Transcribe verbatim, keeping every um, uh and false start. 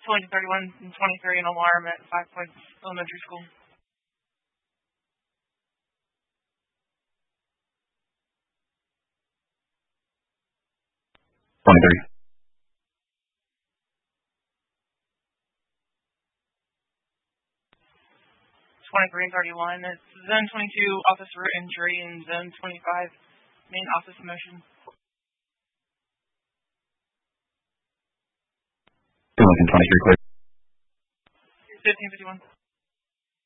twenty thirty-one and twenty-three, an alarm at Five Points Elementary School. twenty-three. twenty-three and thirty-one. It's Zone twenty-two, office root injury, and Zone twenty-five, main office motion. Lincoln twenty-three clear. fifteen fifty-one.